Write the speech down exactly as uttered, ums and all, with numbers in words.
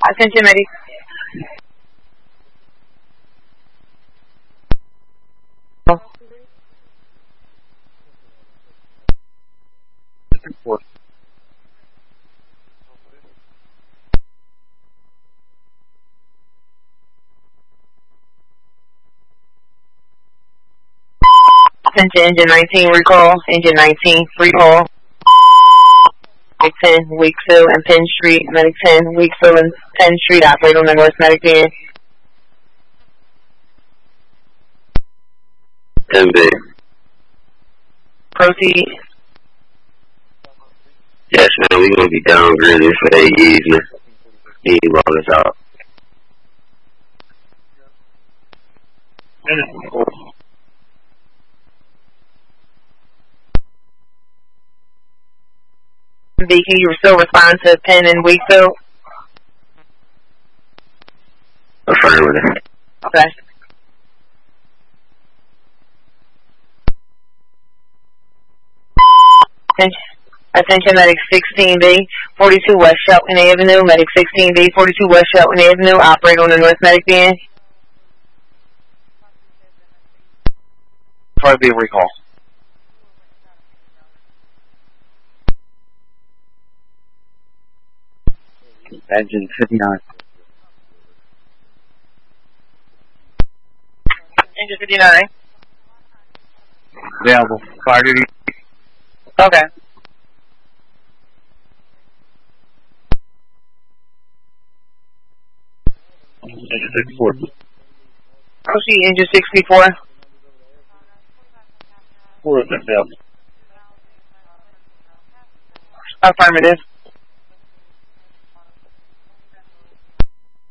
Attention, medic. Attention, engine nineteen, recall. Engine nineteen, recall. Medic ten, Weeksville and Penn Street. Medic ten, Weeksville and Penn Street. Operator on the North Medic van. ten B. Proceed. Yes, man, we're going to be downgraded for the evening. Need to roll this out. B, can you still respond to Penn and Weeksville? Affirmative. Okay. Attention, attention, Medic sixteen B, forty-two West Shelton Avenue. Medic sixteen B, forty-two West Shelton Avenue. Operator on the North Medic van. five B recall. Engine fifty-nine. Engine fifty-nine. Available. Fire duty. Okay. Engine sixty-four. Proceed, engine sixty-four. Four of them available. Affirmative.